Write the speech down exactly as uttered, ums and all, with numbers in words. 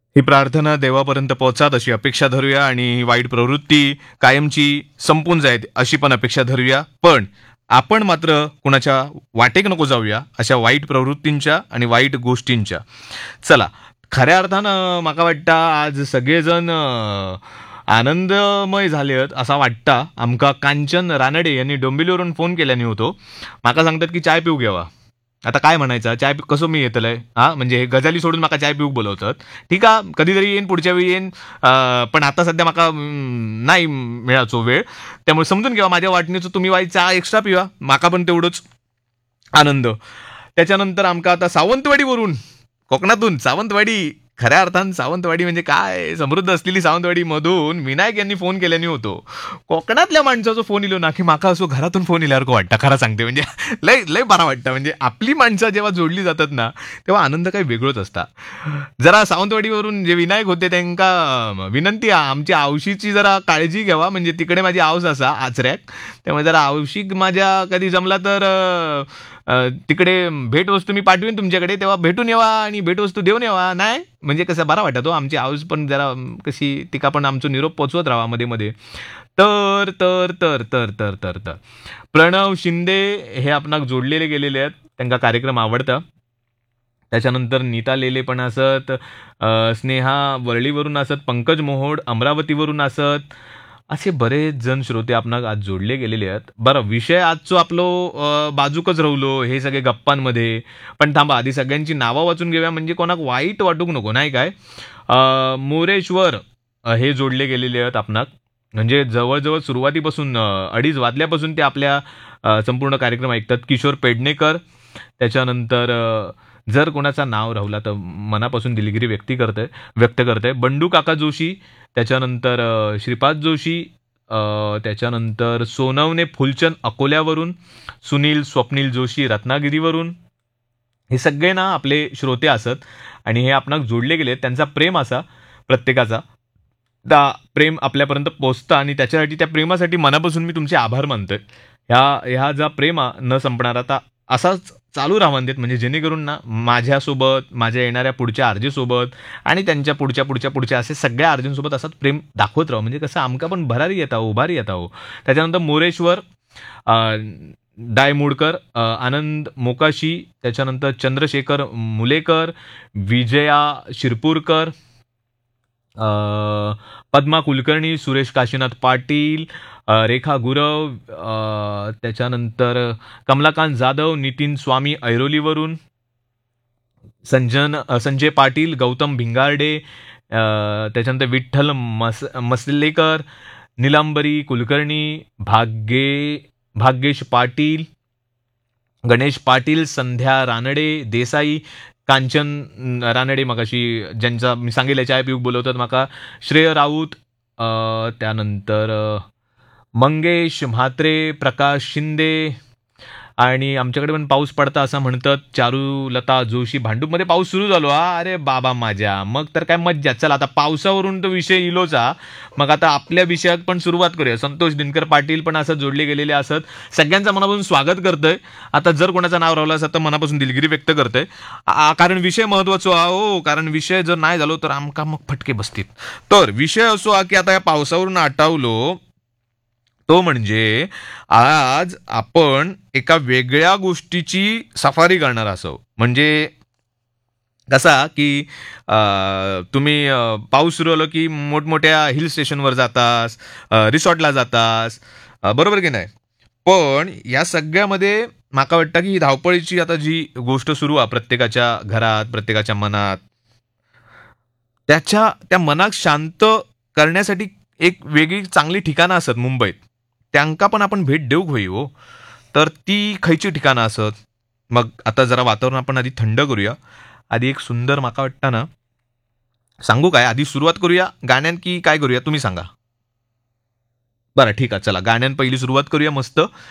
ही प्रार्थना देवापर्यंत पोहोचात अशी अपेक्षा धरूया आणि ही वाईट प्रवृत्ती कायमची संपून जाईल अशी पण अपेक्षा धरूया. पण आपण मात्र कुणाच्या वाटेक नको जाऊया अशा वाईट प्रवृत्तींच्या आणि वाईट गोष्टींच्या. चला, खऱ्या अर्थानं माका वाटतं आज सगळेजण अ, आनंदमय झाले आहेत असा वाटता. आमका कांचन रानडे यांनी डोंबिवलीवरून फोन केल्याने होतो. माका सांगतात की चाय पिऊ घ्यावा. आता काय म्हणायचं, चाय पि- कसं मी येतलंय हा, म्हणजे हे गजाली सोडून माका चाय पिऊक बोलवतात. ठीक आहे, कधीतरी येईन, पुढच्या वेळी येईन. अं, पण आता सध्या माका अं, नाही मिळाचो वेळ. त्यामुळे समजून घ्या माझ्या वाटणीचं तुम्ही वाई चहा एक्स्ट्रा पिवा, माका पण तेवढंच आनंद. त्याच्यानंतर आमका आता सावंतवाडीवरून, कोकणातून सावंतवाडी, खऱ्या अर्थानं सावंतवाडी म्हणजे काय, समृद्ध असलेली सावंतवाडी मधून विनायक यांनी फोन केल्याने होतो. कोकणातल्या माणसाचा फोन इलो ना की माका असो घरातून फोन इल्यावर वाटतं, खरं सांगते म्हणजे. लय लय बरा वाटतं, म्हणजे आपली माणसं जेव्हा जोडली जातात ना तेव्हा आनंद काही वेगळंच असता. जरा सावंतवाडीवरून जे विनायक होते त्यांना विनंती आहे, आमची आवशीची जरा काळजी घ्यावा, म्हणजे तिकडे माझी आवस असा आचऱ्याक. त्यामुळे जरा आवशिक माझ्या कधी जमला तर अं, अं, तिकडे भेटवस्तू मी पाठवीन तुमच्याकडे, तेव्हा भेटून यावा आणि भेटवस्तू देऊन यावा. नाही म्हणजे कसं बरा वाटत हो, आमची आऊस पण जरा अं, कशी तिका पण आमचं निरोप पोचवत राहावा मध्ये मध्ये. तर तर तर तर तर तर तर प्रणव शिंदे हे आपणाक जोडलेले गेलेले आहेत, त्यांना कार्यक्रम आवडता. त्याच्यानंतर नीता लेले पण असत, अ, स्नेहा वरळीवरून असत, पंकज मोहोड अमरावतीवरून असत. असे बरेच जण श्रोते आपणाक आज जोडले गेलेले आहेत. बरं, विषय आजचो आपलो अ, बाजूकच राहिलो हे सगळे गप्पांमध्ये. पण थांबा, आधी सगळ्यांची नावं वाचून घेऊया म्हणजे कोणाक वाईट वाटूक नको, नाही काय. अ, मोरेश्वर अ, हे जोडले गेलेले आहेत आपणाक. म्हणजे जवळजवळ सुरुवातीपासून अ, अडीच वाजल्यापासून ते आपल्या अ, संपूर्ण कार्यक्रम ऐकतात. किशोर पेडणेकर, त्याच्यानंतर अ, जर कोणाचं नाव राहुला तर मनापासून दिलगिरी व्यक्ती करते व्यक्त करते. बंडू काका जोशी, त्याच्यानंतर अ, श्रीपाद जोशी, अ, त्याच्यानंतर सोनवणे फुलचंद अकोल्यावरून, सुनील स्वप्नील जोशी रत्नागिरीवरून. हे सगळे ना आपले श्रोते असत आणि हे आपणाक जोडले गेले, त्यांचा प्रेम असा प्रत्येकाचा. त्या प्रेम आपल्यापर्यंत पोचतं आणि त्याच्यासाठी, त्या प्रेमासाठी मनापासून मी तुमचे आभार मानतोय. ह्या ह्या जा प्रेमा न संपणारा आता असाच चालू राहून देत, म्हणजे जेणेकरून ना माझ्यासोबत, माझ्या येणाऱ्या पुढच्या आरजेसोबत आणि त्यांच्या पुढच्या पुढच्या पुढच्या असे सगळ्या आर्जींसोबत असंच प्रेम दाखवत राहू, म्हणजे कसं आमका पण भरारी येता हो, उभारी येता हो. त्याच्यानंतर मोरेश्वर, अ, डायमुडकर, अ, आनंद मोकाशी, त्याच्यानंतर चंद्रशेखर मुलेकर, विजया शिरपूरकर, अ, पद्मा कुलकर्णी, सुरेश काशीनाथ पाटील, अ, रेखा गुरव, अ, त्याच्यानंतर कमलाकांत जाधव, नितीन स्वामी ऐरोलीवरून, संजन अ, संजय पाटील, गौतम भिंगारडे, अ, त्याच्यानंतर विठ्ठल मस मसलेकर, निलांबरी कुलकर्णी, भाग्ये भाग्येश पाटील, गणेश पाटील, संध्या रानडे देसाई, कांचन रानडे, मगाशी ज्यांचा मी सांगितलं चाय पिऊक बोलवतात माका, श्रेय राऊत, अ, त्यानंतर अ, मंगेश म्हात्रे, प्रकाश शिंदे. आणि आमच्याकडे पण पाऊस पडता असं म्हणतात. चारुलता जोशी, भांडूपमध्ये पाऊस सुरू झालो हा, अरे बाबा माझ्या, मग तर काय मज्जा. चला, आता पावसावरून तो विषय इलोचा, मग आता आपल्या विषयात पण सुरुवात करूया. संतोष दिनकर पाटील पण असं जोडले गेलेले असत. सगळ्यांचं मनापासून स्वागत करतोय. आता जर कोणाचं नाव राहिलं असं तर मनापासून दिलगिरी व्यक्त करतोय. आ- कारण विषय महत्वाचा हा हो, कारण विषय जर नाही झालो तर आमका मग फटके बसतील. तर विषय असो हा की आता या पावसावरून आटावलो, तो म्हणजे आज आपण एका वेगळ्या गोष्टीची सफारी करणार असो. म्हणजे कसा की अ, तुम्ही अ, पाऊस सुरू आलो की मोठमोठ्या हिल स्टेशनवर जातास, अ, रिसॉर्टला जातास, अ, बरोबर की नाही. पण या सगळ्यामध्ये माका वाटतं की ही धावपळीची आता जी गोष्ट सुरू आहे प्रत्येकाच्या घरात, प्रत्येकाच्या मनात, त्याच्या त्या मनात शांत करण्यासाठी एक वेगळी चांगली ठिकाणं असत मुंबईत. त्यांका पण आपण भेट देऊ होई हो. तर ती खयची ठिकाणं असत. मग आता जरा वातावरण आपण आधी थंड करूया. आधी एक सुंदर माका वाटतं ना, सांगू काय, आधी सुरुवात करूया गाण्यान की काय करूया तुम्ही सांगा. बरं ठीक आहे, चला गाण्यान पहिली सुरुवात करूया मस्त.